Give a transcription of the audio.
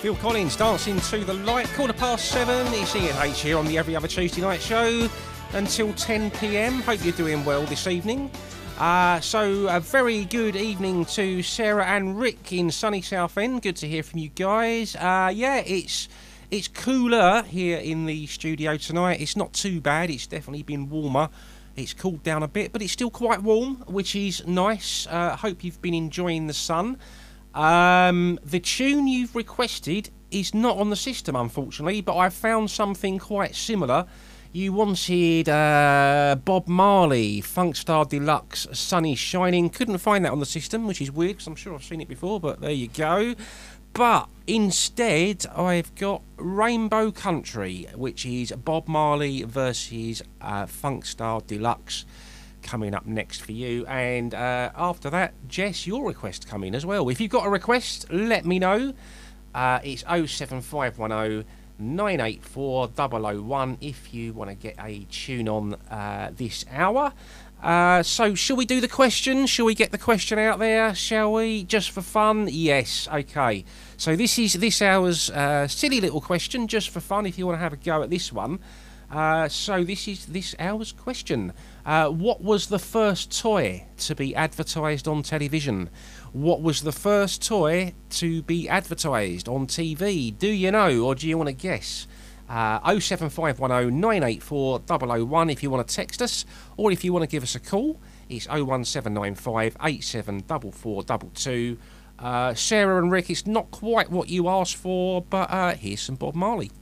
Phil Collins, Dancing to the Light. 7:15. It's Ian H here on the Every Other Tuesday Night Show until 10 p.m. Hope you're doing well this evening. So a very good evening to Sarah and Rick in sunny Southend. Good to hear from you guys. Yeah, it's cooler here in the studio tonight. It's not too bad. It's definitely been warmer. It's cooled down a bit, but it's still quite warm, which is nice. Hope you've been enjoying the sun. The tune you've requested is not on the system, unfortunately, but I've found something quite similar. You wanted Bob Marley, Funkstar Deluxe, Sun is Shining. Couldn't find that on the system, which is weird, because I'm sure I've seen it before, but there you go. But instead, I've got Rainbow Country, which is Bob Marley versus Funkstar Deluxe, coming up next for you. And after that, Jess, your request coming as well. If you've got a request, let me know. It's 07510 984 001 if you want to get a tune on this hour. So shall we do the question? Shall we get the question out there? Shall we? Just for fun? Yes. Okay. So this is this hour's silly little question, just for fun, if you want to have a go at this one. So this is this hour's question. What was the first toy to be advertised on television? What was the first toy to be advertised on TV? Do you know, or do you want to guess? 07510 984 001 if you want to text us, or if you want to give us a call, it's 01795 874422. Sarah and Rick, it's not quite what you asked for, but here's some Bob Marley.